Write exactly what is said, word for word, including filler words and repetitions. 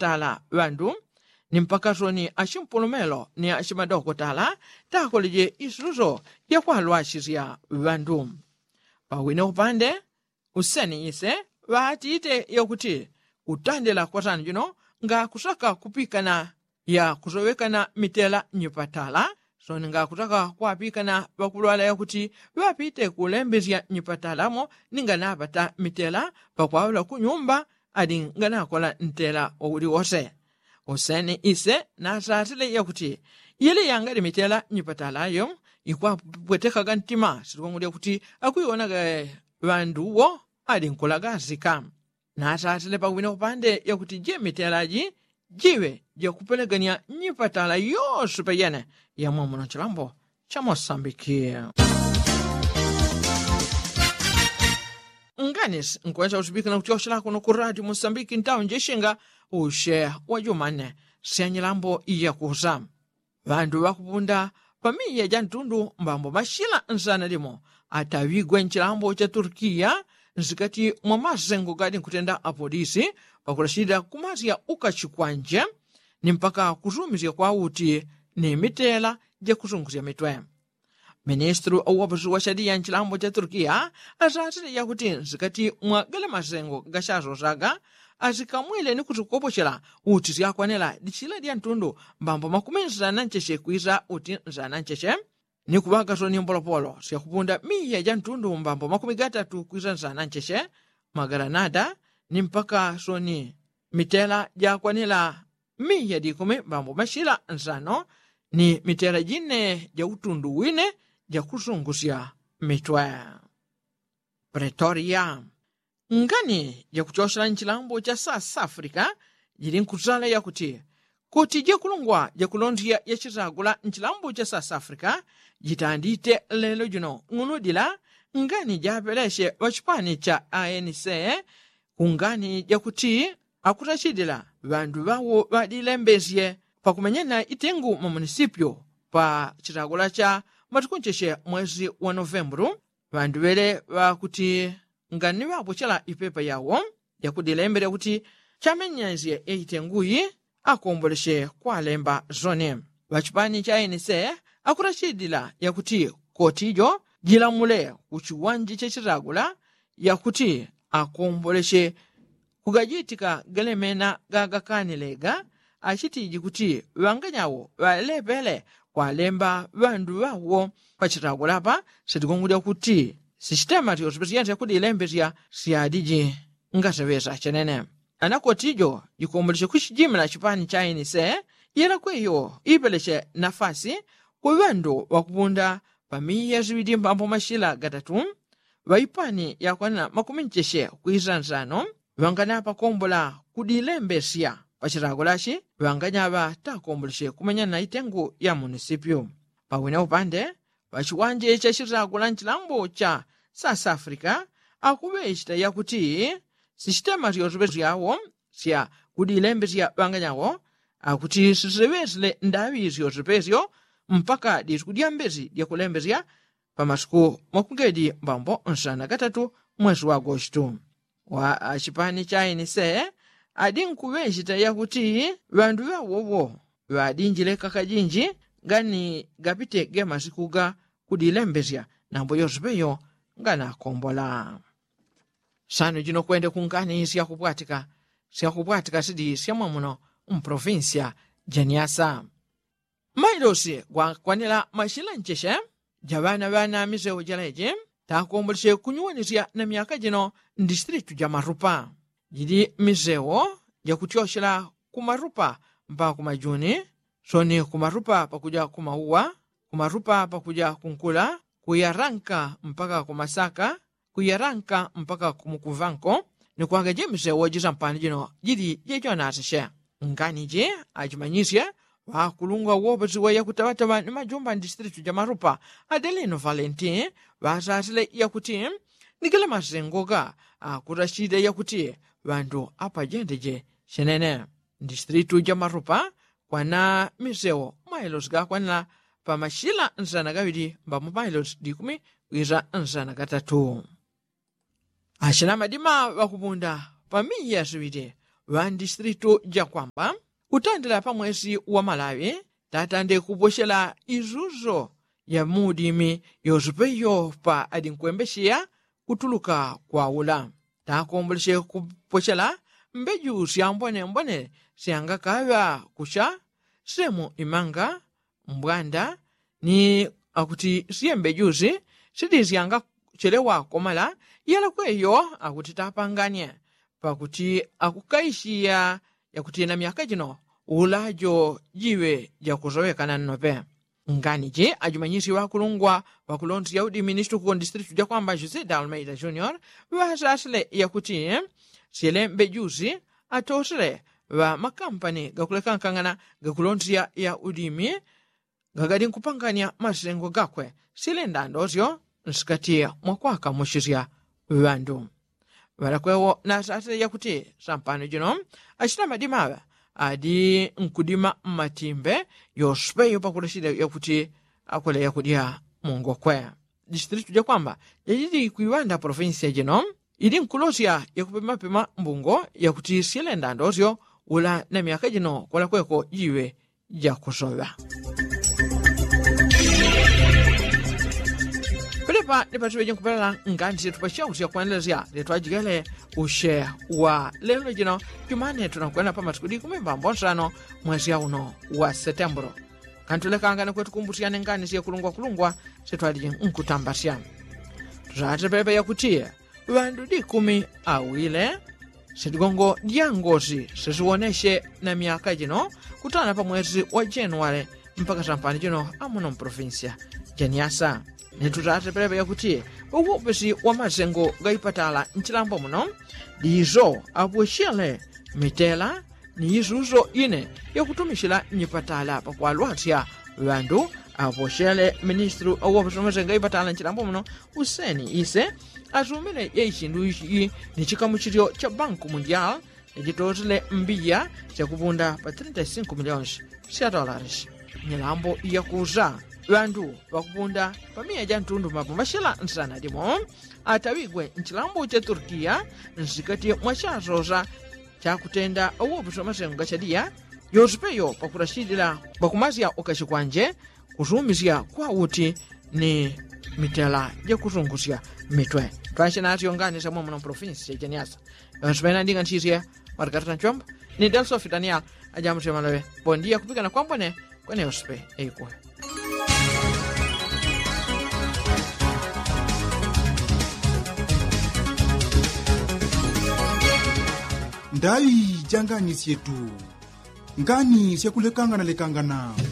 tala vandu ni mpaka zoni achimpulumelo ni achimadoko tala takoleje isuzo ya kuhalwashizia vandu. Pawine upande useni ise vaatite yakuti kutandela kwatanu jino nga kusaka kupikana ya kuzowekana mitela nyipatala zoni nga kutaka kuapikana vakulwala yakuti vapite kulembezya nyipatalamo ninga napata mitela pakwawula kunyumba adi nga nakola ntela owuli wose. Useni ise nasatile yakuti yele yangadi mitela nyipatalayo ikwa pwetekaga ntima sirikongudi yakuti akuyonaga vandu wo adi nkulaga zika. Nasatile pawine upande yakuti je mitelaji jiwe ja kupelegania nyipatala yose payene ya mwamuno chilambo cha Mosambiki. Nganis nkweza usibika na kuchoshela kuno ku Radio Mosambiki ntao njeshinga ushe wa jumane sianyilambo iya kuza. Vandu wakupunda pamiya jantundu mbambo mashila nzana limo atawigwe nchilambo cha Turkia nzikati mwamazengo gadi nkutenda apolisi pakulashida kumazia ukachikwanje ni mpaka kuzumizia kwa uti ni mitela ja kuzunguzia mitwe. Ministru awabuzu wa shadia nchilambo cha Turkia azatile ya kuti nzikati mwa gale mazengo gashazo zaga azikamwile ni kutukopochela uti ziyakwanela dichila dia ntundu mbambo makumenza nancheshe kuiza uti za nancheshe ni kubaga zoni mbolopolo siya kupunda miya ja ntundu mbambo makumigatatu kuiza za nancheshe magaranada ni mpaka zoni mitela ja kwanela miya dikume mbambo mashila nzano ni mitela jine ja utundu wine ja kuzunguzia mitwe. Pretoria ngani ja kuchoshela nchilambo cha South Africa jiri nkuzala ya kuti kuti je kulungwa ja kulondia ya chizagula nchilambo cha South Africa jitandite lelo juno ngunudila ngani ja peleshe wachipani cha A N C kungani ja kuti akutachidila vandu vawo vadilembezye pakumenyena itengu mu munisipyo pa chizagula cha matukuncheshe mwezi wa Novembru. Vandu vele vakuti ngani vapochela ipepa yawo yakudilembere kuti chamenyazye eitenguyi akomboleshe kwa lemba zone. Wachipani cha A N C akutachidila yakuti kotijo jilamule kuchiwanji cha chizagula yakuti akomboleshe kugajitika galemena gagakanilega achitiji kuti wanganyawo walepele kwa lemba vandu wawo pachitagula pa sitikongudya kuti sistema tiyo sipesiyante yakudi ilembezya siyadiji ngasaveza chenene. Anakotijo jikomboleshe kuchijimila chipani cha A N C yela kweyo ipeleshe nafasi kwa vandu wakupunda pamiya zibidi mbambo mashila gatatu waipani yakwana makumincheshe kuizanzano wanganapa kombola kudilembesya pachitagulashi wanganyaba takomboleshe kumenya na itengu ya munisipyo. Pawine upande wachiwanje cha chitagula nchilambo cha South Africa akubeshita yakuti sistema tiyozubezu yawo siya kudilembesya wanganyawo akuti sisewezile ndawi ziyozupezyo mpaka disikudiambezi dia kulembezya pamasiku makungedi mbambo nsana gatatu mwezi wa Agosto. Wa achipani cha A N C adi nkubeshita yakuti vandu vawowo vadinjile kakajinji ngani gapite ge masiku ga kudilembezya nambo yozupeyo ngana kombola. Sano jino kwende kungani siya kupwatika siya kupwatika sidi siya mwamuno mprovinsia Janiasa. Maidosi kwa kwanila mashila ncheshe javana vana mizewo jaleje takomboleshe kunyuwanisya na miaka jino ndistritu ja Marupa. Jidi mizewo ja kutyoshela kumarupa mpa kumajuni soni kumarupa pakuja kumauwa kumarupa pakuja kunkula kuyaranka mpaka kumasaka kuyaranka mpaka kumukuvanko ni kuangaje mizewo jizampani jino jidi jejo nasashe ngani je ajimanyisye wakulunga wopeziwa ya kutawatawa ni majumba distritu ja Marupa Adelino Valentin wasasile ya kuti nikile mazengoga akutashida ya kuti vandu apa jendeje shenene distritu ja Marupa kwana misewo mailos ga kwana pa mashila nzana gawidi mbamu mailos dikumi wiza nzana gatatu. Ashina madima wakubunda pa miya subide wa distrito ja kwamba utandila pa mwezi wa Malawi tatande kuposhela izuzo ya mudimi yozipeyo pa adinkwembeshiya kutuluka kwa ula takomboleshe kuposhela mbeju siyambonembone siyangakava kusha semu imanga mbwanda ni akuti siye mbejuzi sidi siyanga chelewa komala yala kweyo akuti tapanganya pakuti akukaishiya yakuti na miaka jino ulajo jiwe ja kuzowekana nnope nganiji ajumanyisi wakulungwa wakulonzi ya udi ministru kwa distritu ja kwamba Jose da Almeida Junior wazasile yakuti sile mbejuzi atosile wa makampani gakulekankangana gakulonzi ya udimi gagadi nkupangania masengo gakwe sile ndandozyo nsikatiya mwakwaka mushizya wandu walakwewo nasasile yakuti sampano jino achita madimawa adi nkudima matimbe yospeyo pakulashida yakuti akole yakudia mungo kwe distritu ja kwamba yajidi kuiwanda provinsia jino ili nkulosya yakupema pema mbungo yakuti sile ndandozyo ula na miaka jino kola kweko jiwe ja kusowa Pepa ni patuwe jinkupela nganzi tupashia usia kuandelezia letu ajigele ushe wa lelo jino jumane tunakwenda pa matukudi kumimba mbonsano mwezi ya uno wa Setembro. Kantuleka angane kwetu kumbusiane ngani siya kulungwa kulungwa setu alijin nkutambasya. Tuzate pepe ya kutia wandu di kumi awile sedigongo diangozi sesuoneshe na miaka jino kutana pa mwezi wa Januari mpaka sampani jino amuno mprovinsia Janiasa. Nituzate pepe ya kutie uwopesi wa mazengo gaipatala nchilambo muno dizo abueshele mitela ni izuzo ine ya kutumishila nyipatala pa kwa lwatia wandu abueshele ministru uwopesi wa mazengo gaipatala nchilambo muno Useni Ise azumile ya ishindu ishi ni chikamuchirio cha Banku Mundial nijitozile mbiya cha kubunda pa thirty and five millions sia dollars nilambo ya kuza wandu wakupunda pamia jantundu mapumashila nsana dimo atawigwe nchilambo cha Turkia nsikati mwashazoza cha kutenda uwopuso masengo chadia yozipeyo pakurashidila bakumazia okashikwanje kuzumizia kwa uti ni mitela ya kuzungusya mitwe twashina atiyongani sa mwamu na provinsi ya Janiasa yonsipena ndinga nchizia warikata nchomba ni Delsofi Daniel ajamu semalawe bondia kupika na kwambone kwenye yosipe eikwe ndai jangani sietu ngani siakulekangana lekangana